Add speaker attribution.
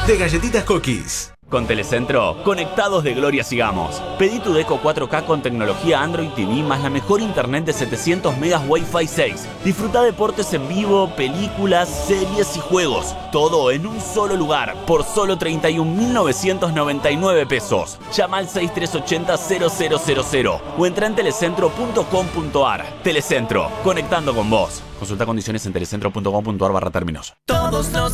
Speaker 1: de Galletitas Cookies.
Speaker 2: Con Telecentro, conectados de gloria sigamos. Pedí tu Deco 4K con tecnología Android TV más la mejor internet de 700 megas Wi-Fi 6. Disfruta deportes en vivo, películas, series y juegos. Todo en un solo lugar, por solo 31.999 pesos. Llama al 6380-0000 o entra en telecentro.com.ar. Telecentro, conectando con vos. Consulta condiciones en telecentro.com.ar/términos.
Speaker 3: Todos los